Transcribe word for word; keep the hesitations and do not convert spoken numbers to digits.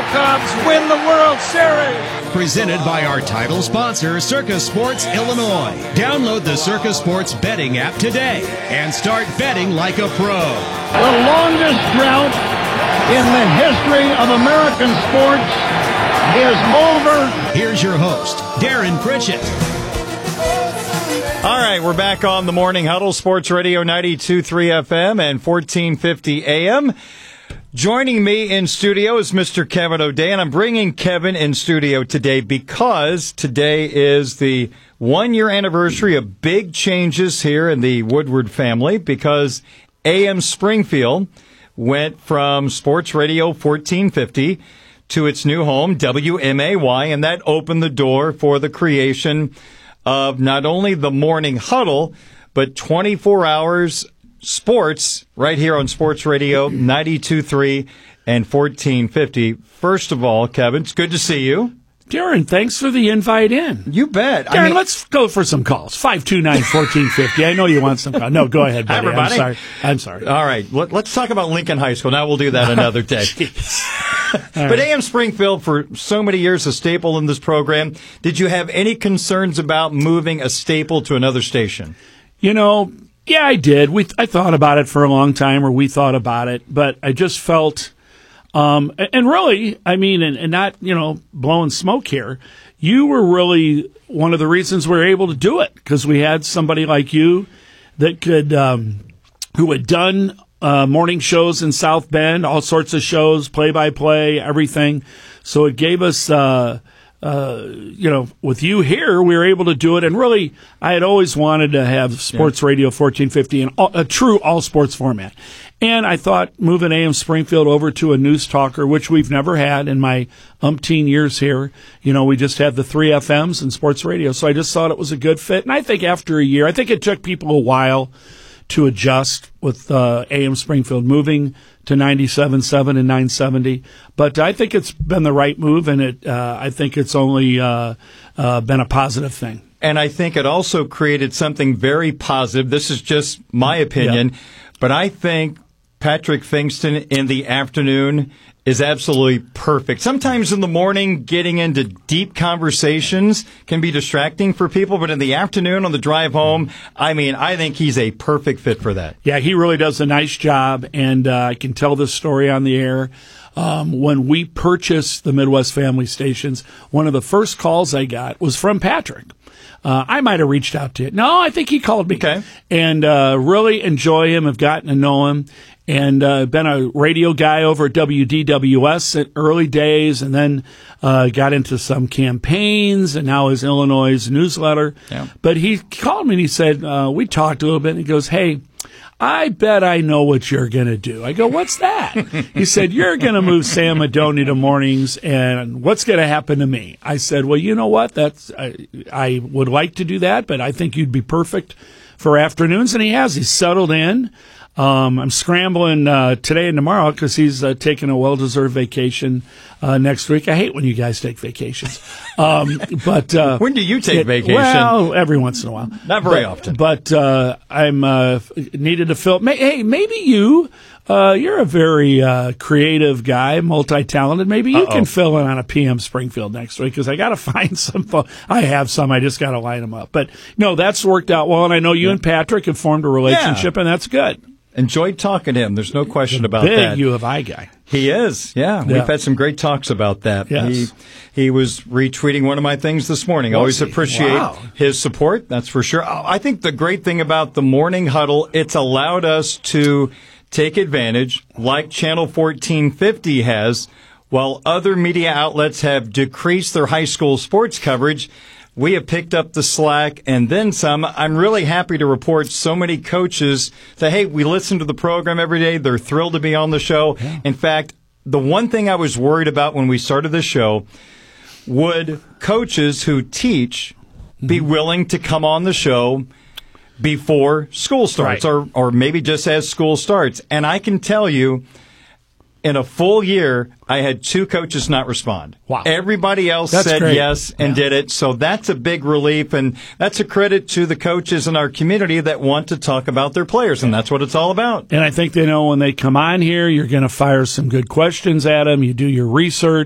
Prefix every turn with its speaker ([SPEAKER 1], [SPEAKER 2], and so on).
[SPEAKER 1] Cubs win the World Series.
[SPEAKER 2] Presented by our title sponsor, Circus Sports Illinois. Download the Circus Sports betting app today and start betting like a pro.
[SPEAKER 1] The longest drought in the history of American sports is over.
[SPEAKER 2] Here's your host, Darren Pritchett.
[SPEAKER 3] All right, we're back on the Morning Huddle, Sports Radio ninety-two point three F M and fourteen fifty A M. Joining me in studio is Mister Kevin O'Day, and I'm bringing Kevin in studio today because today is the one-year anniversary of big changes here in the Woodward family, because A M Springfield went from Sports Radio fourteen fifty to its new home, W M A Y, and that opened the door for the creation of not only the Morning Huddle, but twenty-four hours sports right here on Sports Radio ninety-two point three and fourteen fifty. First of all, Kevin, it's good to see you.
[SPEAKER 4] Darren, thanks for the invite in.
[SPEAKER 3] You bet.
[SPEAKER 4] Darren, I mean, let's go for some calls. five two nine, one four five zero. I know you want some calls. No, go ahead, buddy.
[SPEAKER 3] Everybody.
[SPEAKER 4] I'm sorry. I'm sorry.
[SPEAKER 3] All right. Let, let's talk about Lincoln High School. Now we'll do that another day. But right. A M Springfield, for so many years, a staple in this program. Did you have any concerns about moving a staple to another station?
[SPEAKER 4] You know, yeah, I did. We I thought about it for a long time, or we thought about it, but I just felt, um, and really, I mean, and, and not, you know, blowing smoke here, you were really one of the reasons we were able to do it, because we had somebody like you that could, um, who had done uh, morning shows in South Bend, all sorts of shows, play-by-play, everything. So it gave us, uh, Uh, you know, with you here, we were able to do it. And really, I had always wanted to have Sports yeah. Radio fourteen fifty in all, a true all-sports format. And I thought moving A M Springfield over to a news talker, which we've never had in my umpteen years here, you know, we just had the three F Ms and Sports Radio. So I just thought it was a good fit. And I think after a year, I think it took people a while to adjust with uh, A M Springfield moving to ninety-seven point seven and nine seventy. But I think it's been the right move, and it uh, I think it's only uh, uh, been a positive thing.
[SPEAKER 3] And I think it also created something very positive. This is just my opinion, yeah. but I think Patrick Fingston in the afternoon is absolutely perfect. Sometimes in the morning, getting into deep conversations can be distracting for people, but in the afternoon on the drive home, I mean, I think he's a perfect fit for that.
[SPEAKER 4] Yeah, he really does a nice job, and uh, I can tell this story on the air. Um, when we purchased the Midwest Family Stations, one of the first calls I got was from Patrick. Uh, I might have reached out to you. No, I think he called me.
[SPEAKER 3] Okay.
[SPEAKER 4] And uh, really enjoy him, have gotten to know him, and uh, been a radio guy over at W D W S in early days, and then uh, got into some campaigns, and now is Illinois' newsletter.
[SPEAKER 3] Yeah.
[SPEAKER 4] But he called me and he said, uh, we talked a little bit, and he goes, hey, I bet I know what you're going to do. I go, what's that? He said, you're going to move Sam Madoni to mornings, and what's going to happen to me? I said, well, you know what? That's I, I would like to do that, but I think you'd be perfect for afternoons. And he has. He's settled in. Um, I'm scrambling uh, today and tomorrow because he's uh, taking a well-deserved vacation uh, next week. I hate when you guys take vacations. Um, but uh,
[SPEAKER 3] when do you take
[SPEAKER 4] it,
[SPEAKER 3] vacation?
[SPEAKER 4] Well, every once in a while.
[SPEAKER 3] Not very
[SPEAKER 4] but,
[SPEAKER 3] often.
[SPEAKER 4] But uh, I'm uh, needed to fill. May, hey, maybe you. Uh, you're a very uh, creative guy, multi-talented. Maybe you
[SPEAKER 3] Uh-oh.
[SPEAKER 4] can fill in on a P M Springfield next week, because I got to find some. Fo- I have some. I just got to line them up. But no, that's worked out well, and I know you yeah. and Patrick have formed a relationship, yeah. and that's good.
[SPEAKER 3] Enjoyed talking to him. There's no question about
[SPEAKER 4] Big
[SPEAKER 3] that.
[SPEAKER 4] Big U of I guy.
[SPEAKER 3] He is, yeah. yeah. We've had some great talks about that.
[SPEAKER 4] Yes.
[SPEAKER 3] He he was retweeting one of my things this morning.
[SPEAKER 4] Was
[SPEAKER 3] Always
[SPEAKER 4] he?
[SPEAKER 3] appreciate
[SPEAKER 4] Wow.
[SPEAKER 3] his support, that's for sure. I think the great thing about the Morning Huddle, it's allowed us to take advantage, like Channel fourteen fifty has, while other media outlets have decreased their high school sports coverage. We have picked up the slack and then some. I'm really happy to report so many coaches say, hey, we listen to the program every day. They're thrilled to be on the show. Yeah. In fact, the one thing I was worried about when we started the show, would coaches who teach be willing to come on the show before school starts,
[SPEAKER 4] right.
[SPEAKER 3] or, or maybe just as school starts? And I can tell you, in a full year, I had two coaches not respond.
[SPEAKER 4] Wow.
[SPEAKER 3] Everybody else
[SPEAKER 4] That's
[SPEAKER 3] said
[SPEAKER 4] great.
[SPEAKER 3] yes and
[SPEAKER 4] yeah.
[SPEAKER 3] did it. So that's a big relief, and that's a credit to the coaches in our community that want to talk about their players, and that's what it's all about.
[SPEAKER 4] And I think they know when they come on here, you're going to fire some good questions at them. You do your research.